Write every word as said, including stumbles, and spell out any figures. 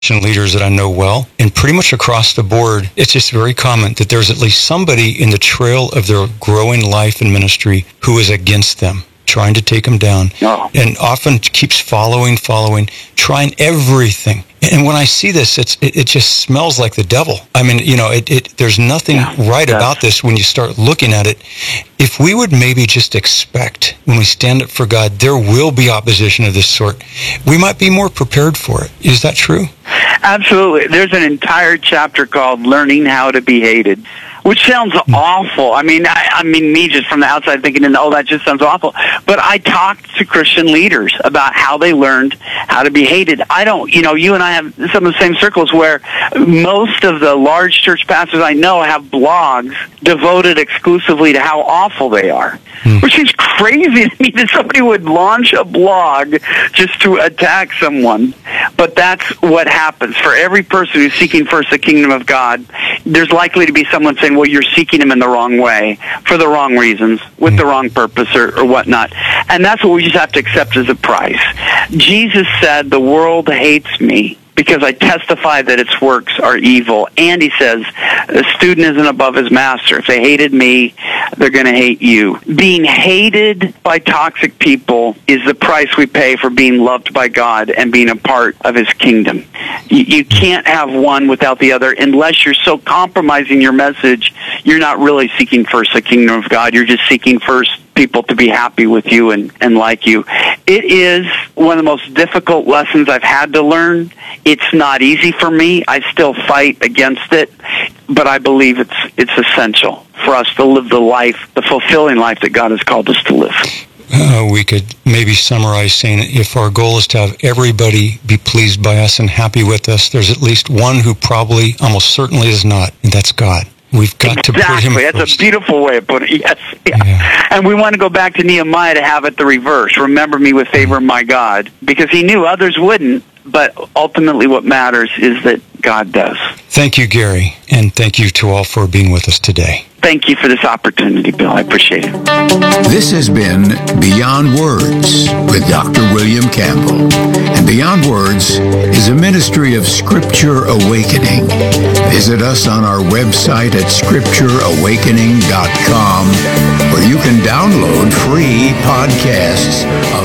leaders that I know well, and pretty much across the board, it's just very common that there's at least somebody in the trail of their growing life and ministry who is against them, trying to take them down, oh. and often keeps following, following, trying everything. And when I see this, it's, it, it just smells like the devil. I mean, you know, it, it there's nothing yeah, right about this when you start looking at it. If we would maybe just expect, when we stand up for God, there will be opposition of this sort, we might be more prepared for it. Is that true? Absolutely. There's an entire chapter called Learning How to Be Hated, which sounds mm. awful. I mean, I, I mean, me just from the outside thinking, oh, that just sounds awful. But I talked to Christian leaders about how they learned how to be hated. I don't, you know, you and I have some of the same circles where most of the large church pastors I know have blogs devoted exclusively to how awful they are, mm. which seems crazy to me that somebody would launch a blog just to attack someone. But that's what happens. For every person who's seeking first the kingdom of God, there's likely to be someone saying, well, you're seeking him in the wrong way, for the wrong reasons, with mm. the wrong purpose or, or whatnot. And that's what we just have to accept as a price. Jesus said, the world hates me because I testify that its works are evil. And he says, the student isn't above his master. If they hated me, they're going to hate you. Being hated by toxic people is the price we pay for being loved by God and being a part of his kingdom. You, you can't have one without the other unless you're so compromising your message, you're not really seeking first the kingdom of God. You're just seeking first people to be happy with you and, and like you. It is one of the most difficult lessons I've had to learn. It's not easy for me. I still fight against it, but I believe it's it's essential for us to live the life, the fulfilling life that God has called us to live. Uh, we could maybe summarize saying if our goal is to have everybody be pleased by us and happy with us, there's at least one who probably almost certainly is not, and that's God. We've got exactly. to put him That's first. a beautiful way of putting it. Yes. Yeah. Yeah. And we want to go back to Nehemiah to have it the reverse. Remember me with favor, my God. Because he knew others wouldn't, but ultimately what matters is that God does. Thank you, Gary, and thank you to all for being with us today. Thank you for this opportunity, Bill. I appreciate it. This has been Beyond Words with Doctor William Campbell. And Beyond Words is a ministry of Scripture Awakening. Visit us on our website at scripture awakening dot com, where you can download free podcasts of